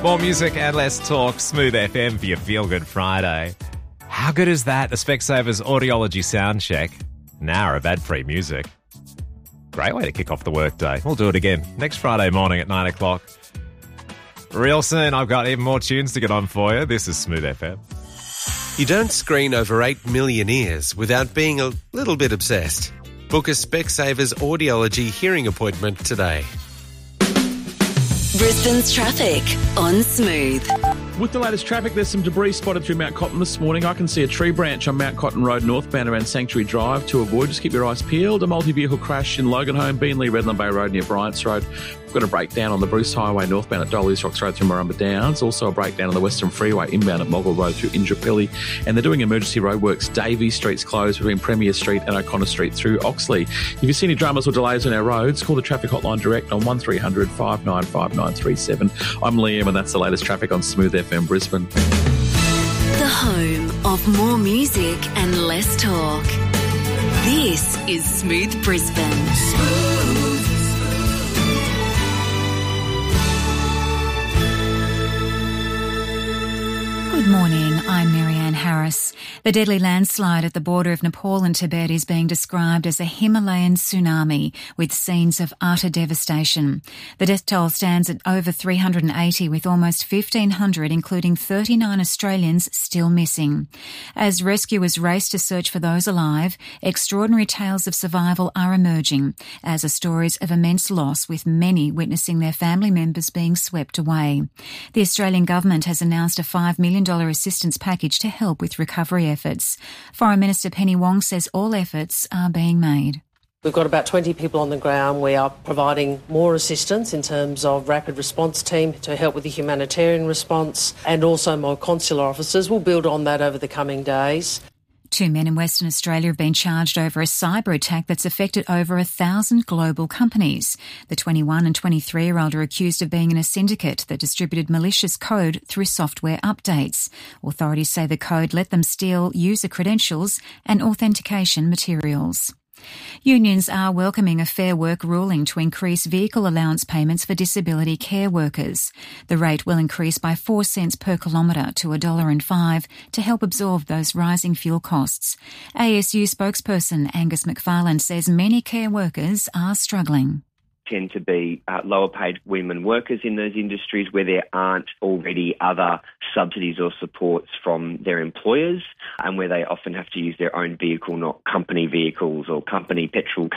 More music and less talk. Smooth FM for your Feel Good Friday. How good is that? The Specsavers Audiology Sound Check. An hour of ad-free music. Great way to kick off the workday. We'll do it again next Friday morning at 9 o'clock. Real soon, I've got even more tunes to get on for you. This is Smooth FM. You don't screen over 8 million ears without being a little bit obsessed. Book a Specsavers Audiology hearing appointment today. Brisbane's traffic on Smooth. With the latest traffic, there's some debris spotted through Mount Cotton this morning. I can see a tree branch on Mount Cotton Road northbound around Sanctuary Drive to avoid. Just keep your eyes peeled. A multi-vehicle crash in Loganholme, Beenleigh, Redland Bay Road near Bryants Road. We've got a breakdown on the Bruce Highway northbound at Dolly's Rocks Road through Murrumba Downs. Also a breakdown on the Western Freeway inbound at Moggle Road through Indooroopilly. And they're doing emergency roadworks. Davey Street's closed between Premier Street and O'Connor Street through Oxley. If you see any dramas or delays on our roads, call the traffic hotline direct on 1300 595937. I'm Liam and that's the latest traffic on Smooth FM Brisbane. The home of more music and less talk. This is Smooth Brisbane. Good morning, I'm Marianne Harris. The deadly landslide at the border of Nepal and Tibet is being described as a Himalayan tsunami with scenes of utter devastation. The death toll stands at over 380 with almost 1,500, including 39 Australians, still missing. As rescuers race to search for those alive, extraordinary tales of survival are emerging, as are stories of immense loss, with many witnessing their family members being swept away. The Australian government has announced a $5 million assistance package to help with recovery efforts. Foreign Minister Penny Wong says all efforts are being made. We've got about 20 people on the ground. We are providing more assistance in terms of rapid response team to help with the humanitarian response, and also more consular officers. We'll build on that over the coming days. 2 men in Western Australia have been charged over a cyber attack that's affected over 1,000 global companies. The 21 and 23-year-old are accused of being in a syndicate that distributed malicious code through software updates. Authorities say the code let them steal user credentials and authentication materials. Unions are welcoming a Fair Work ruling to increase vehicle allowance payments for disability care workers. The rate will increase by 4 cents per kilometre to $1.05 to help absorb those rising fuel costs. ASU spokesperson Angus McFarlane says many care workers are struggling. Tend to be lower paid women workers in those industries where there aren't already other subsidies or supports from their employers, and where they often have to use their own vehicle, not company vehicles or company petrol